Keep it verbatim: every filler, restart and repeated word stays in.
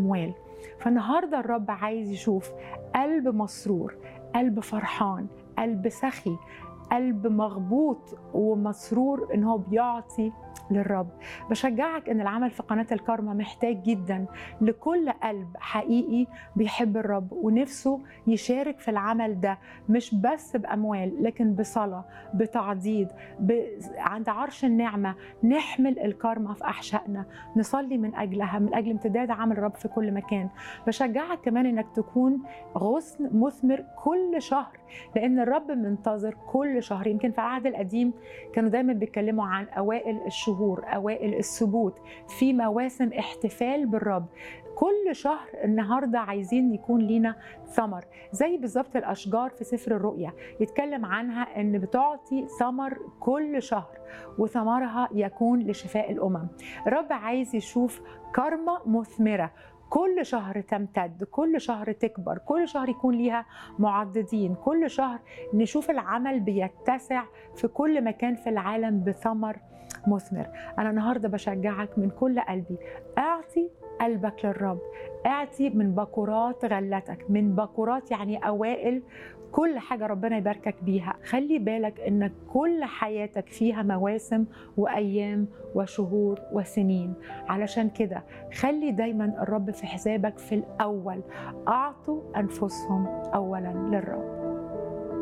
الأموال. فالنهاردة الرب عايز يشوف قلب مسرور، قلب فرحان، قلب سخي، قلب مغبوط ومسرور إن هو بيعطي للرب. بشجعك إن العمل في قناة الكارما محتاج جدا لكل قلب حقيقي بيحب الرب ونفسه يشارك في العمل ده، مش بس بأموال لكن بصلاة، بتعضيد، ب... عند عرش النعمة نحمل الكارما في أحشائنا، نصلي من أجلها، من أجل امتداد عمل الرب في كل مكان. بشجعك كمان إنك تكون غصن مثمر كل شهر، لأن الرب منتظر كل شهر. يمكن في العهد القديم كانوا دايما بيتكلموا عن أوائل الشهور، أوائل السبوت، في مواسم احتفال بالرب. كل شهر النهاردة عايزين يكون لينا ثمر، زي بالظبط الأشجار في سفر الرؤيا يتكلم عنها أن بتعطي ثمر كل شهر وثمرها يكون لشفاء الأمم. الرب عايز يشوف كارما مثمرة كل شهر تمتد، كل شهر تكبر، كل شهر يكون ليها معضدين، كل شهر نشوف العمل بيتسع في كل مكان في العالم بثمر مثمر. أنا النهاردة بشجعك من كل قلبي، أعطي قلبك للرب، أعطي من بكورات غلتك، من بكورات يعني أوائل كل حاجة ربنا يباركك بيها. خلي بالك إن كل حياتك فيها مواسم وأيام وشهور وسنين، علشان كده خلي دايما الرب في حسابك في الأول. أعطوا أنفسهم أولا للرب.